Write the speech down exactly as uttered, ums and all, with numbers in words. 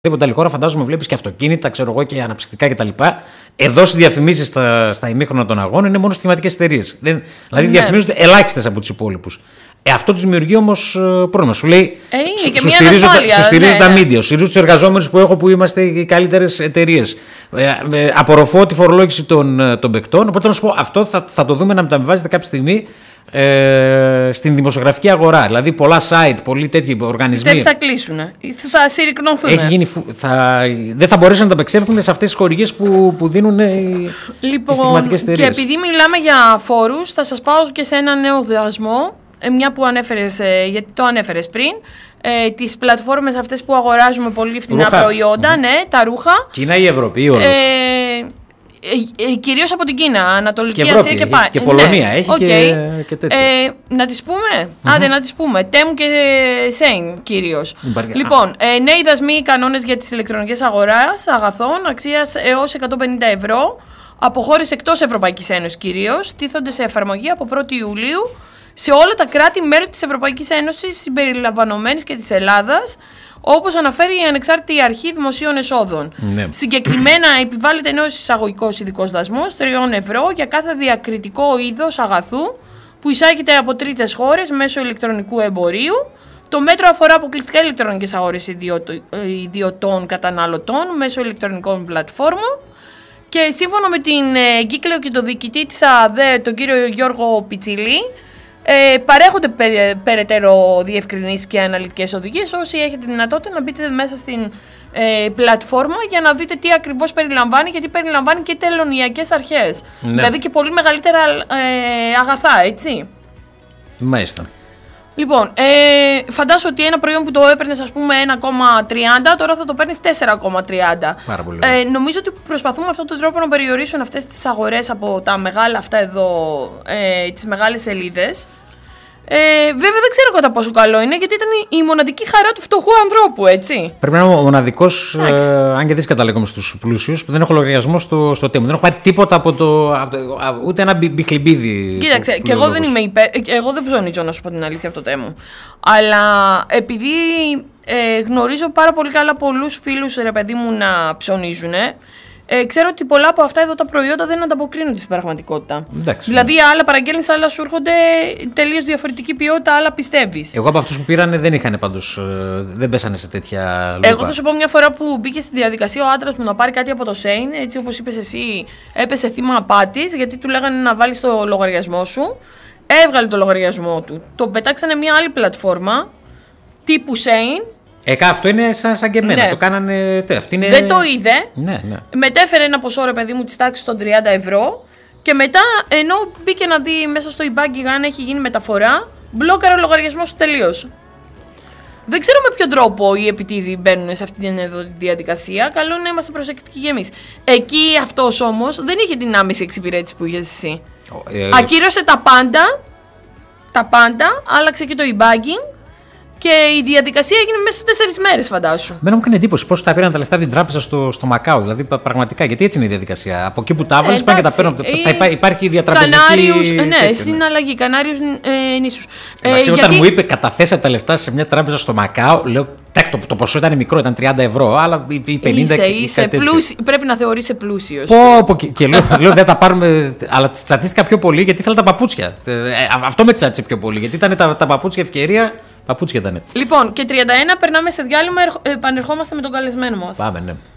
Οποιαδήποτε άλλη χώρα, φαντάζομαι, βλέπει και αυτοκίνητα, ξέρω εγώ, και αναψυκτικά κτλ. Εδώ στι διαφημίσεις στα, στα ημίχρονα των αγώνων είναι μόνο στοιχηματικές εταιρείες. Δηλαδή ναι. διαφημίζονται ελάχιστες από τους υπόλοιπους. Ε, αυτό του δημιουργεί όμως πρόβλημα. Σου λέει. Ε, είναι σου, και σου μια στηρίζω, ανασφάλεια. σου στηρίζω ναι, τα ναι. media, σου στηρίζω τους εργαζόμενους που έχω που είμαστε οι καλύτερες εταιρείες. Ε, ε, απορροφώ τη φορολόγηση των, των παικτών. Οπότε να σου πω, αυτό θα, θα το δούμε να μεταβιβάζεται κάποια στιγμή. Ε, στην δημοσιογραφική αγορά. Δηλαδή, πολλά site, πολλοί τέτοιοι οργανισμοί. Τέτοιοι θα κλείσουν. Θα συρρυκνωθούν. Έχει γίνει, θα, δεν θα μπορέσουν να τα απεξέλθουν σε αυτές τις χορηγίες που, που δίνουν οι, λοιπόν, οι στιγματικές εταιρείες. Και επειδή μιλάμε για φόρους, θα σας πάω και σε ένα νέο δασμό. Μια που ανέφερες, γιατί το ανέφερες πριν. Ε, τις πλατφόρμες αυτές που αγοράζουμε πολύ φθηνά ρούχα. προϊόντα, mm-hmm. ναι, τα ρούχα. Κίνα ή Ευρώπη ή όλος. Ε, Ε, ε, κυρίως από την Κίνα, Ανατολική και Ασία και πάει. Και Πολωνία ναι, έχει okay. και, και τέτοια. Ε, να τις πούμε. Mm-hmm. Άντε να τις πούμε. Τέμου και Σέιν κυρίως. Υπάρχει... Λοιπόν, ε, νέοι δασμοί κανόνες για τις ηλεκτρονικές αγοράς αγαθών αξίας έως εκατόν πενήντα ευρώ από χώρες εκτός Ευρωπαϊκής Ένωσης κυρίως τίθονται σε εφαρμογή από πρώτη Ιουλίου σε όλα τα κράτη-μέλη της Ευρωπαϊκής Ένωσης συμπεριλαμβανομένης και της Ελλάδας, όπως αναφέρει η Ανεξάρτητη Αρχή Δημοσίων Εσόδων. Ναι. Συγκεκριμένα, επιβάλλεται νέος εισαγωγικός ειδικός δασμός τριών ευρώ για κάθε διακριτικό είδος αγαθού που εισάγεται από τρίτες χώρες μέσω ηλεκτρονικού εμπορίου. Το μέτρο αφορά αποκλειστικά ηλεκτρονικές αγορές ιδιωτών καταναλωτών μέσω ηλεκτρονικών πλατφόρμων. Και σύμφωνα με την εγκύκλιο και το διοικητή της ΑΔΕ, τον κύριο Γιώργο Πιτσιλή, Ε, παρέχονται περι, περαιτέρω διευκρινήσεις και αναλυτικές οδηγίες. Όσοι έχετε δυνατότητα να μπείτε μέσα στην ε, πλατφόρμα για να δείτε τι ακριβώς περιλαμβάνει, γιατί περιλαμβάνει και τελωνειακές αρχές. Ναι. Δηλαδή και πολύ μεγαλύτερα ε, αγαθά, έτσι. Μάλιστα. Λοιπόν, ε, φαντάσου ότι ένα προϊόν που το έπαιρνες ας πούμε ένα κόμμα τριάντα, τώρα θα το παίρνεις τέσσερα κόμμα τριάντα. Πάρα πολύ. Ε, νομίζω ότι προσπαθούν με αυτόν τον τρόπο να περιορίσουν αυτές τις αγορές από τα μεγάλα αυτά εδώ, ε, τις μεγάλες σελίδες. Ε, βέβαια δεν ξέρω κατά πόσο καλό είναι, γιατί ήταν η, η μοναδική χαρά του φτωχού ανθρώπου, έτσι. Πρέπει να είναι ο μοναδικός, ε, αν και δεν καταλήγουμε στους πλούσιους, που δεν έχω λογαριασμό στο, στο Τέμου. Δεν έχω πάρει τίποτα από το. Από το ούτε ένα μπιχλιμπίδι. Κοίταξε, και εγώ δεν είμαι υπέρ. Εγώ δεν ψωνίζω, να σου πω την αλήθεια, από το Τέμου. Αλλά επειδή ε, γνωρίζω πάρα πολύ καλά πολλούς φίλους, ρε παιδί μου, να ψωνίζουν. Ε, ξέρω ότι πολλά από αυτά εδώ τα προϊόντα δεν ανταποκρίνονται στην πραγματικότητα. Εντάξει, δηλαδή, ναι. άλλα παραγγέλνεις, άλλα σου έρχονται τελείως διαφορετική ποιότητα, άλλα πιστεύεις. Εγώ από αυτούς που πήρανε δεν είχαν πάντως. Δεν πέσανε σε τέτοια λούπα. Εγώ θα σου πω μια φορά που μπήκε στη διαδικασία ο άντρας μου να πάρει κάτι από το Σέιν, έτσι όπως είπες εσύ, έπεσε θύμα απάτης, γιατί του λέγανε να βάλεις το λογαριασμό σου. Έβγαλε το λογαριασμό του. Το πετάξανε μια άλλη πλατφόρμα τύπου Σέιν. Ε, αυτό είναι σαν, σαν και εμένα. Ναι. Το κάνανε. Αυτή είναι... Δεν το είδε. Ναι, ναι. Μετέφερε ένα ποσό, ρε παιδί μου, της τάξης των τριάντα ευρώ. Και μετά, ενώ μπήκε να δει μέσα στο e-banking αν έχει γίνει μεταφορά, μπλόκαρε ο λογαριασμός του τελείως. Δεν ξέρω με ποιον τρόπο οι επιτίδιοι μπαίνουν σε αυτή την διαδικασία. Καλό είναι να είμαστε προσεκτικοί κι εμείς. Εκεί αυτός όμως δεν είχε την άμεση εξυπηρέτηση που είχες εσύ. Ε, Ακύρωσε τα πάντα. Τα πάντα. Άλλαξε και το e-banking. Και η διαδικασία έγινε μέσα σε τέσσερις μέρες, φαντάσου. Μένα μου έκανε εντύπωση πώς τα πήραν τα λεφτά από την τράπεζα στο, στο Μακάο. Δηλαδή, πραγματικά, γιατί έτσι είναι η διαδικασία. Από εκεί που τα έβαλες, πάνε και τα παίρνουν. Ε, θα υπά, υπάρχει διατραπεζική. Κανάριους, ναι, τέτοιο, συναλλαγή, ναι. Κανάριους ε, νήσους. Ε, όταν γιατί... μου είπε καταθέσατε τα λεφτά σε μια τράπεζα στο Μακάο, λέω. Το, το ποσό ήταν μικρό, ήταν τριάντα ευρώ, αλλά η πενήντα είσαι, είσαι πλούσι, πρέπει να θεωρείσαι πλούσιος. Πω, πω, και, και λέω, λέω δεν τα πάρουμε, αλλά τσατίστηκα πιο πολύ γιατί ήθελα τα παπούτσια. Ε, αυτό με τσάτισε πιο πολύ, γιατί ήταν τα, τα παπούτσια ευκαιρία, παπούτσια ήταν. Λοιπόν, και τριάντα ένα περνάμε σε διάλειμμα, επανερχόμαστε με τον καλεσμένο μας. Πάμε, ναι.